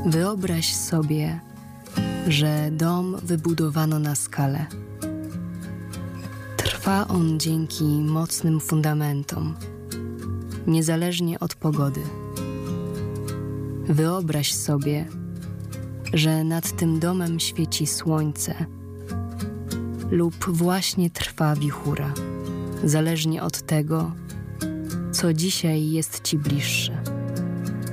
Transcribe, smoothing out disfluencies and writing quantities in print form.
Wyobraź sobie, że dom wybudowano na skalę. Trwa on dzięki mocnym fundamentom, niezależnie od pogody. Wyobraź sobie, że nad tym domem świeci słońce lub właśnie trwa wichura, zależnie od tego, co dzisiaj jest ci bliższe.